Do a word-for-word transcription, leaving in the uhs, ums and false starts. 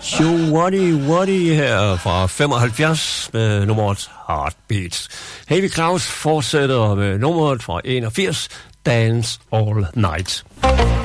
Joe Waddy Waddy her fra femoghalvfjerds med nummeret Heartbeats. Heavy Claus fortsætter med nummeret fra enogfirs, Dance All Night.